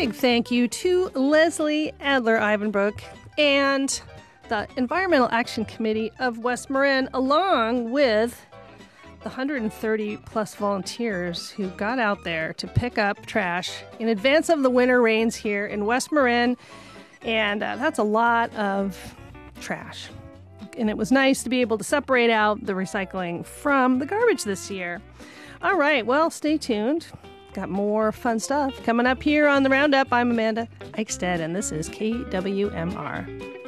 big thank you to Leslie Adler-Ivanbrook and the Environmental Action Committee of West Marin, along with the 130 plus volunteers who got out there to pick up trash in advance of the winter rains here in West Marin. And that's a lot of trash. And it was nice to be able to separate out the recycling from the garbage this year. All right, well, stay tuned. Got more fun stuff coming up here on The Roundup. I'm Amanda Eichstedt, and this is KWMR.